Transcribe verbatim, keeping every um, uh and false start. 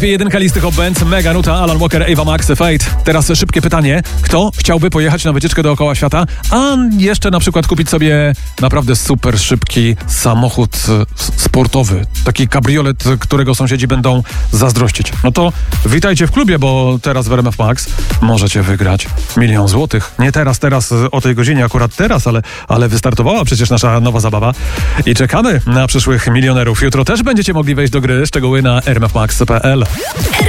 Jedynka listy Hot Bands, Mega Nuta, Alan Walker, Ava Max, Fate. Teraz szybkie pytanie. Kto chciałby pojechać na wycieczkę dookoła świata, a jeszcze na przykład kupić sobie naprawdę super szybki samochód sportowy? Taki kabriolet, którego sąsiedzi będą zazdrościć. No to witajcie w klubie, bo teraz w R M F Max możecie wygrać milion złotych. Nie teraz, teraz, o tej godzinie, akurat teraz, ale, ale wystartowała przecież nasza nowa zabawa. I czekamy na przyszłych milionerów. Jutro też będziecie mogli wejść do gry. Szczegóły na r m f max kropka p l.